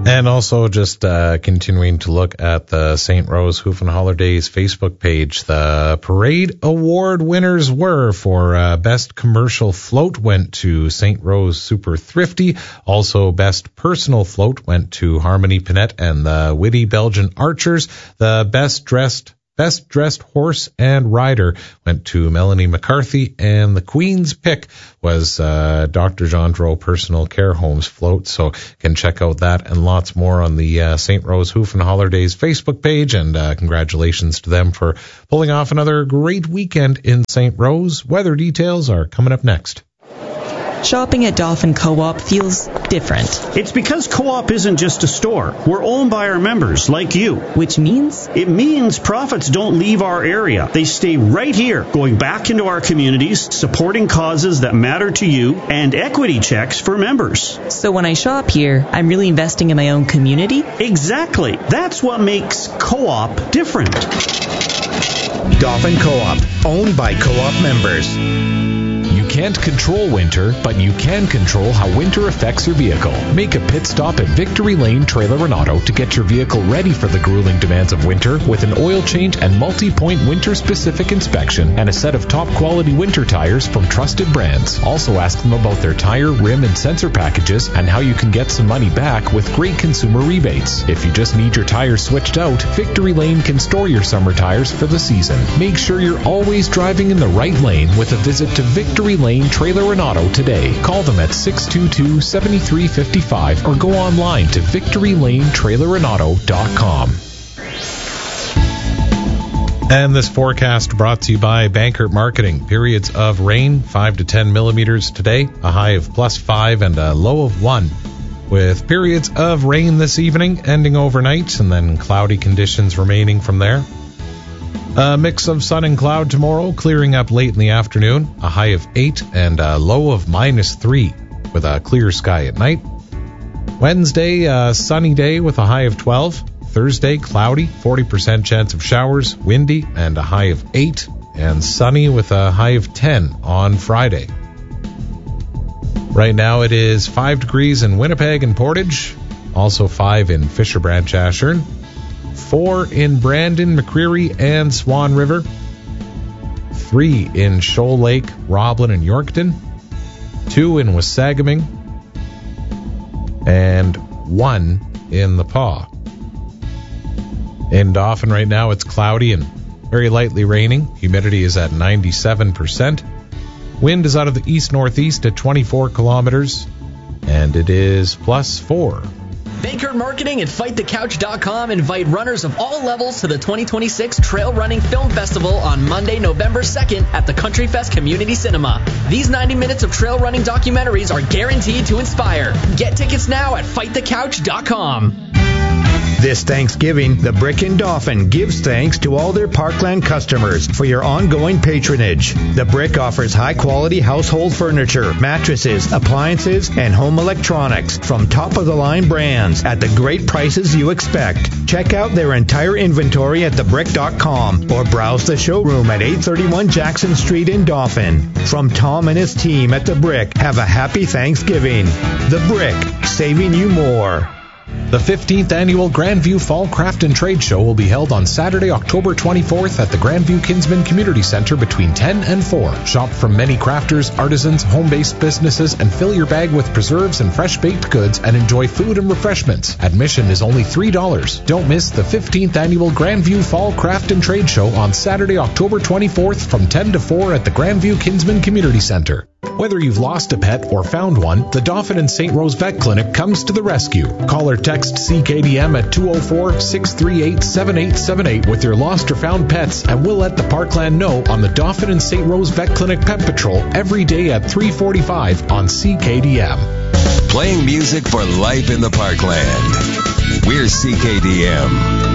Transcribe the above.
And also just continuing to look at the St. Rose Hoof and Holler Days Facebook page. The parade award winners were for Best Commercial Float went to St. Rose Super Thrifty. Also Best Personal Float went to Harmony Pinette and the Witty Belgian Archers. The Best Dressed Horse and Rider went to Melanie McCarthy, and the Queen's Pick was Dr. Gendreau Personal Care Homes Float. So you can check out that and lots more on the St. Rose Hoof and Holler Days Facebook page, and congratulations to them for pulling off another great weekend in St. Rose. Weather details are coming up next. Shopping at Dauphin Co-op feels different. It's because Co-op isn't just a store. We're owned by our members, like you. Which means? It means profits don't leave our area. They stay right here, going back into our communities, supporting causes that matter to you, and equity checks for members. So when I shop here, I'm really investing in my own community? Exactly. That's what makes Co-op different. Dauphin Co-op, owned by Co-op members. You can't control winter, but you can control how winter affects your vehicle. Make a pit stop at Victory Lane Trailer and Auto to get your vehicle ready for the grueling demands of winter with an oil change and multi-point winter-specific inspection and a set of top-quality winter tires from trusted brands. Also ask them about their tire, rim, and sensor packages and how you can get some money back with great consumer rebates. If you just need your tires switched out, Victory Lane can store your summer tires for the season. Make sure you're always driving in the right lane with a visit to Victory Lane Trailer and Auto today. Call them at 622-7355 or go online to victorylanetrailerandauto.com. And this forecast brought to you by Bankert Marketing. Periods of rain, 5 to 10 millimeters today, a high of +5 and a low of 1. With periods of rain this evening ending overnight and then cloudy conditions remaining from there. A mix of sun and cloud tomorrow, clearing up late in the afternoon, a high of 8 and a low of -3 with a clear sky at night. Wednesday, a sunny day with a high of 12. Thursday, cloudy, 40% chance of showers, windy, and a high of 8, and sunny with a high of 10 on Friday. Right now it is 5 degrees in Winnipeg and Portage, also 5 in Fisher Branch, Ashern, 4 in Brandon, McCreary, and Swan River, 3 in Shoal Lake, Roblin, and Yorkton, 2 in Wasagaming, and 1 in the Paw. In Dauphin right now it's cloudy and very lightly raining. Humidity is at 97%. Wind is out of the east-northeast at 24 kilometers, and it is +4. Bankert Marketing and FightTheCouch.com invite runners of all levels to the 2026 Trail Running Film Festival on Monday, November 2nd at the Country Fest Community Cinema. These 90 minutes of trail running documentaries are guaranteed to inspire. Get tickets now at FightTheCouch.com. This Thanksgiving, the Brick in Dauphin gives thanks to all their Parkland customers for your ongoing patronage. The Brick offers high-quality household furniture, mattresses, appliances, and home electronics from top-of-the-line brands at the great prices you expect. Check out their entire inventory at thebrick.com or browse the showroom at 831 Jackson Street in Dauphin. From Tom and his team at The Brick, have a happy Thanksgiving. The Brick, saving you more. The 15th Annual Grandview Fall Craft and Trade Show will be held on Saturday, October 24th at the Grandview Kinsman Community Center between 10 and 4. Shop from many crafters, artisans, home-based businesses, and fill your bag with preserves and fresh-baked goods and enjoy food and refreshments. Admission is only $3. Don't miss the 15th Annual Grandview Fall Craft and Trade Show on Saturday, October 24th from 10 to 4 at the Grandview Kinsman Community Center. Whether you've lost a pet or found one, the Dauphin and St. Rose Vet Clinic comes to the rescue. Call or text CKDM at 204-638-7878 with your lost or found pets, and we'll let the Parkland know on the Dauphin and St. Rose Vet Clinic Pet Patrol every day at 3:45 on CKDM. Playing music for life in the Parkland. We're CKDM.